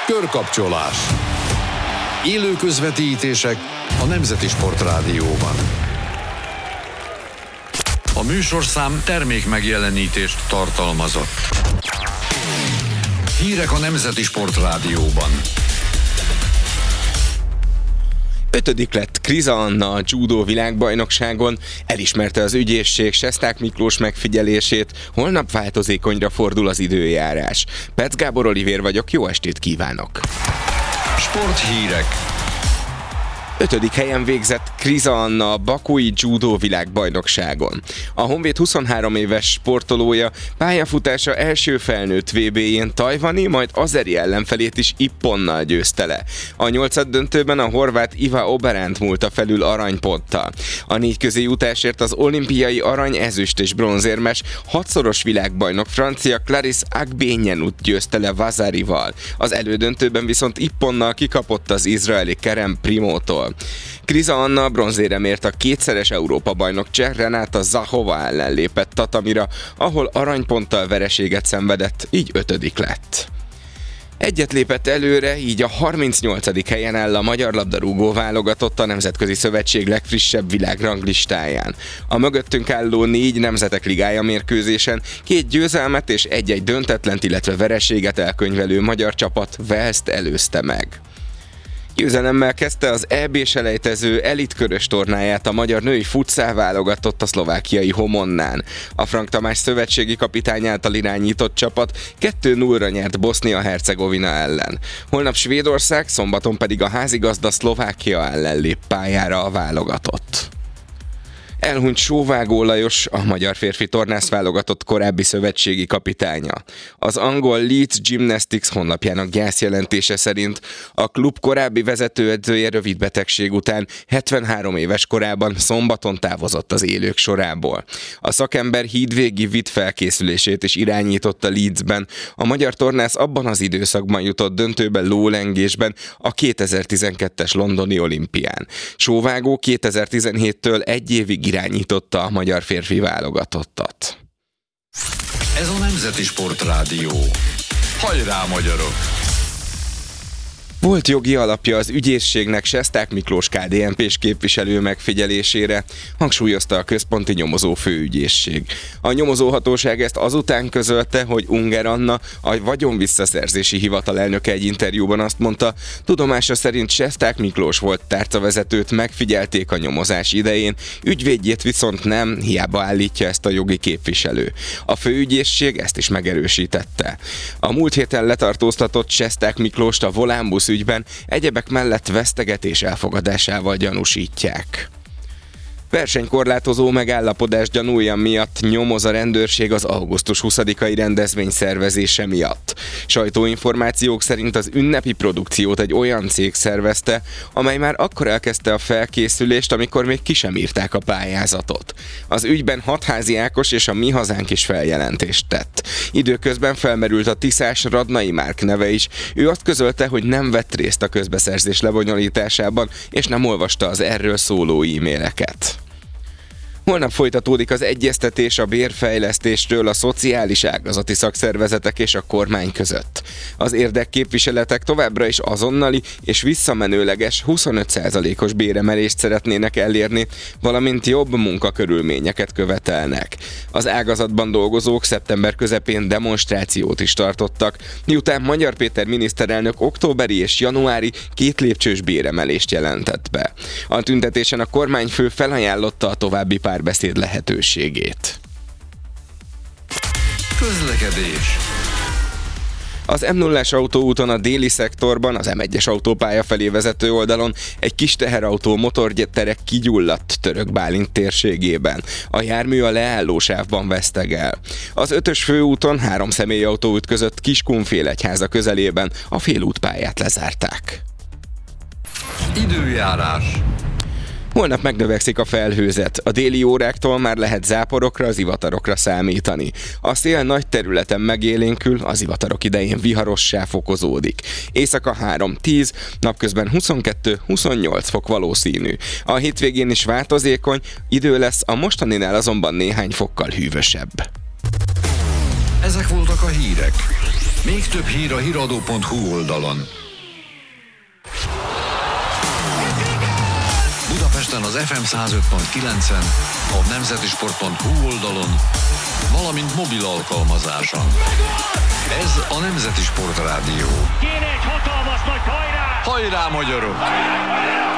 Körkapcsolás. Élő közvetítések a Nemzeti Sportrádióban. A műsorszám termék megjelenítést tartalmazott. Hírek a Nemzeti Sportrádióban. 5. lett Kriza Anna a judó világbajnokságon, elismerte az ügyészség Sesták Miklós megfigyelését, holnap változékonyra fordul az időjárás. Petsz Gábor Olivér vagyok, jó estét kívánok! Sporthírek. 5. helyen végzett Kriza Anna a bakui judó világbajnokságon. A Honvéd 23 éves sportolója pályafutása első felnőtt VB-jén tajvani, majd azeri ellenfelét is ipponnal győzte le. A 8. döntőben a horvát Iva Oberánt múlta felül aranyponttal. A 4 közé jutásért az olimpiai arany, ezüst és bronzérmes 6-szoros világbajnok francia Clarisse Agbenjenut győzte le Vazarival. Az elődöntőben viszont ipponnal kikapott az izraeli Kerem Primótól. Kriza Anna bronzérem ért a 2-szeres Európa-bajnok cseh Renata Zahova ellen lépett tatamira, ahol aranyponttal vereséget szenvedett, így 5. lett. Egyet lépett előre, így a 38. helyen áll a magyar labdarúgó válogatott a Nemzetközi Szövetség legfrissebb világranglistáján. A mögöttünk álló 4 Nemzetek Ligája mérkőzésen 2 győzelmet és 1-1 döntetlent, illetve vereséget elkönyvelő magyar csapat Walest előzte meg. Győzelemmel kezdte az EB-selejtező elitkörös tornáját a magyar női futszál válogatott a szlovákiai Homonnán. A Frank Tamás szövetségi kapitány által irányított csapat 2-0-ra nyert Bosznia-Hercegovina ellen. Holnap Svédország, szombaton pedig a házigazda Szlovákia ellen lép pályára a válogatott. Elhunyt Sóvágó Lajos, a magyar férfi tornász válogatott korábbi szövetségi kapitánya. Az angol Leeds Gymnastics honlapjának gyászjelentése szerint a klub korábbi vezetőedzője rövid betegség után 73 éves korában szombaton távozott az élők sorából. A szakember hídvégi vitt felkészülését is irányította Leedsben. A magyar tornász abban az időszakban jutott döntőbe lólengésben a 2012-es londoni olimpián. Sóvágó 2017-től 1 évig irányította a magyar férfi válogatottat. Ez a Nemzeti Sportrádió. Hajrá, magyarok! Volt jogi alapja az ügyészségnek Sesták Miklós KDNP-s képviselő megfigyelésére, hangsúlyozta a központi nyomozó főügyészség. A nyomozóhatóság ezt azután közölte, hogy Unger Anna, a vagyonvisszaszerzési hivatal elnöke egy interjúban azt mondta, tudomása szerint Sesták Miklós volt tárcavezetőt megfigyelték a nyomozás idején, ügyvédjét viszont nem, hiába állítja ezt a jogi képviselő. A főügyészség ezt is megerősítette. A múlt héten letartóztatott Sesták Miklóst a Volánbusz ügyben egyebek mellett vesztegetés elfogadásával gyanúsítják. Versenykorlátozó megállapodás gyanúja miatt nyomoz a rendőrség az augusztus 20-ai rendezvény szervezése miatt. Sajtóinformációk szerint az ünnepi produkciót egy olyan cég szervezte, amely már akkor elkezdte a felkészülést, amikor még ki sem írták a pályázatot. Az ügyben Hatházi Ákos és a Mi Hazánk is feljelentést tett. Időközben felmerült a Tiszás Radnai Márk neve is. Ő azt közölte, hogy nem vett részt a közbeszerzés lebonyolításában, és nem olvasta az erről szóló e-maileket. Holnap folytatódik az egyeztetés a bérfejlesztésről a szociális ágazati szakszervezetek és a kormány között. Az érdekképviseletek továbbra is azonnali és visszamenőleges 25%-os béremelést szeretnének elérni, valamint jobb munkakörülményeket követelnek. Az ágazatban dolgozók szeptember közepén demonstrációt is tartottak, miután Magyar Péter miniszterelnök októberi és januári 2 lépcsős béremelést jelentett be. A tüntetésen a kormányfő felajánlotta a további párbeszéd lehetőségét. Közlekedés. Az M0-as autóúton a déli szektorban, az M1-es autópálya felé vezető oldalon egy kis teherautó motorgyerek kigyulladt Török Bálint térségében. A jármű a leállósávban vesztegel. Az 5-ös főúton 3 személyautó ütközött Kiskunfélegyháza közelében, a félútpályát lezárták. Időjárás. Holnap megnövekszik a felhőzet. A déli óráktól már lehet záporokra, zivatarokra számítani. A szél nagy területen megélénkül, a zivatarok idején viharossá fokozódik. Éjszaka 3-10, napközben 22-28 fok valószínű. A hétvégén is változékony, idő lesz, a mostaninál azonban néhány fokkal hűvösebb. Ezek voltak a hírek. Még több hír a hiradó.hu oldalon. Budapesten az FM 105.9-en, a nemzetisport.hu oldalon, valamint mobil alkalmazáson. Ez a Nemzeti Sport Rádió. Kéne egy hatalmas nagy hajrá! Hajrá, magyarok!